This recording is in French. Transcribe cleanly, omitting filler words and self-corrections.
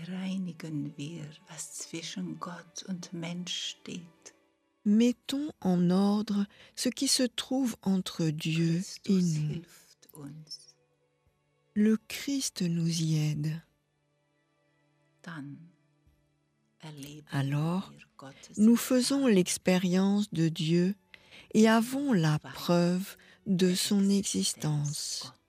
bereinigen wir, was zwischen Gott und Mensch steht. Mettons en ordre ce qui se trouve entre Dieu et Christus nous. hilft uns. Le Christ nous y aide. Dann erleben Alors, wir Gottes nous faisons l'expérience de Dieu et avons la preuve de son Existenz existence. Gottes.